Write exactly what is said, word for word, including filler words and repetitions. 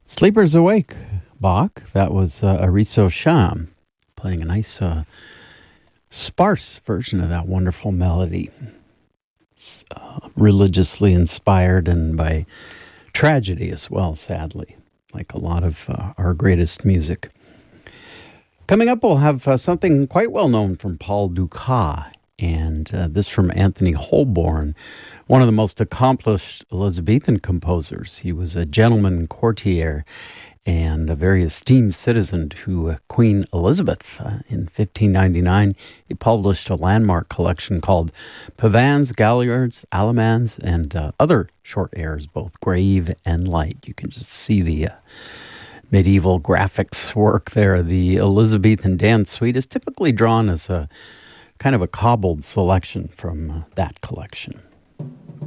Sleepers Awake, Bach. That was uh, Ariso Sham playing a nice uh, sparse version of that wonderful melody. Uh, religiously inspired and by tragedy as well, sadly, like a lot of uh, our greatest music. Coming up, we'll have uh, something quite well known from Paul Dukas, and uh, this from Anthony Holborn, one of the most accomplished Elizabethan composers. He was a gentleman courtier and a very esteemed citizen to uh, Queen Elizabeth. Uh, in fifteen ninety-nine, he published a landmark collection called Pavans, Galliards, Alamans, and uh, other short airs, both grave and light. You can just see the uh, medieval graphics work there. The Elizabethan Dance Suite is typically drawn as a kind of a cobbled selection from uh, that collection.